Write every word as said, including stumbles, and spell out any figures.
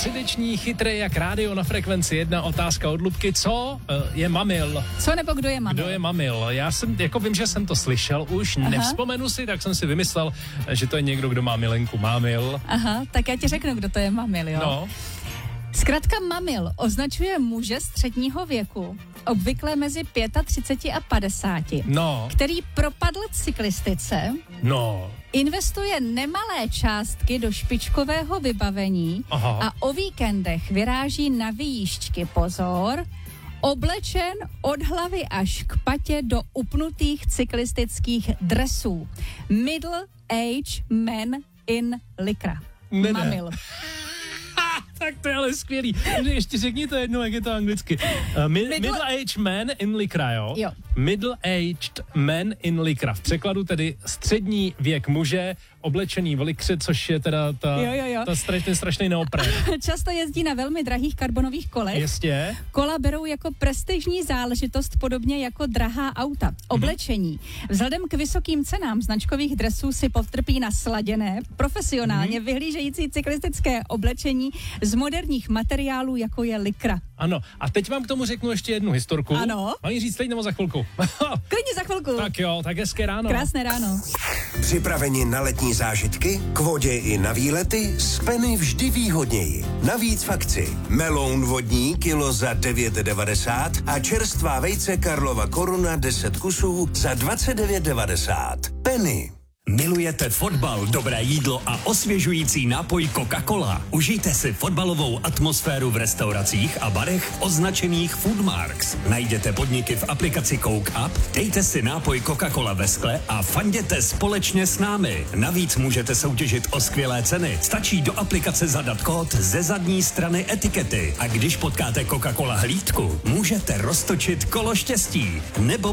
středeční, chytrý jak rádio na frekvenci jedna, otázka od Lubky, co je mamil? Co nebo kdo je mamil? Kdo je mamil? Já jsem, jako vím, že jsem to slyšel už, Aha. nevzpomenu si, tak jsem si vymyslel, že to je někdo, kdo má milenku mamil. Aha, tak já ti řeknu, kdo to je mamil, jo? No. Zkrátka mamil označuje muže středního věku, obvykle mezi třicet pět a padesát, no. který propadl cyklistice, no. investuje nemalé částky do špičkového vybavení Aha. a o víkendech vyráží na výjížďky, pozor, oblečen od hlavy až k patě do upnutých cyklistických dresů. Middle age man in lycra. Ne, mamil. Ne. Tak to je ale skvělý. Ještě řekni to jednou, jak je to anglicky. Uh, mi- middle... Middle-aged man in lycra, jo? Jo. Middle-aged man in lycra. V překladu tedy střední věk muže, oblečený v lykře, což je teda ta, jo, jo, jo. ta straš, ten strašný neopren. Často jezdí na velmi drahých karbonových kolech. Jistě. Kola berou jako prestižní záležitost, podobně jako drahá auta. Oblečení. Vzhledem k vysokým cenám značkových dresů si potrpí na sladěné, profesionálně mm. vyhlížející cyklistické oblečení z moderních materiálů, jako je lykra. Ano, a teď vám k tomu řeknu ještě jednu historku. Ano. Mám ji říct teď nebo za chvilku? Klidně za chvilku. Tak jo, tak hezké ráno. Krásné ráno. Připraveni na letní zážitky? K vodě i na výlety? Z Penny vždy výhodněji. Navíc v akci. Meloun vodní kilo za devět devadesát a čerstvá vejce Karlova Koruna deset kusů za dvacet devět devadesát. Penny. Milujete fotbal, dobré jídlo a osvěžující nápoj Coca-Cola? Užijte si fotbalovou atmosféru v restauracích a barech označených Foodmarks. Najděte podniky v aplikaci Coke Up, dejte si nápoj Coca-Cola ve skle a fanděte společně s námi. Navíc můžete soutěžit o skvělé ceny. Stačí do aplikace zadat kód ze zadní strany etikety. A když potkáte Coca-Cola hlídku, můžete roztočit kolo štěstí nebo